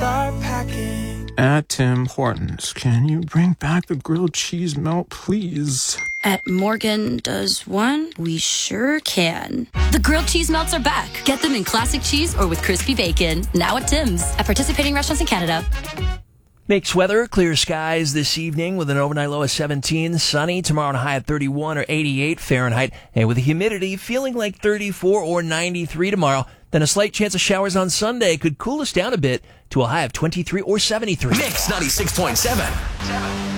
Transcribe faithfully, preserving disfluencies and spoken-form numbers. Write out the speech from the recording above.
start packing. At Tim Hortons, can you bring back the grilled cheese melt, please? At Morgan Does One, we sure can. The grilled cheese melts are back. Get them in classic cheese or with crispy bacon. Now at Tim's. At participating restaurants in Canada. Makes weather, clear skies this evening with an overnight low of seventeen, sunny tomorrow and a high at thirty-one or eighty-eight Fahrenheit, and with the humidity feeling like thirty-four or ninety-three tomorrow. Then a slight chance of showers on Sunday could cool us down a bit to a high of twenty-three or seventy-three. Mix ninety-six point seven.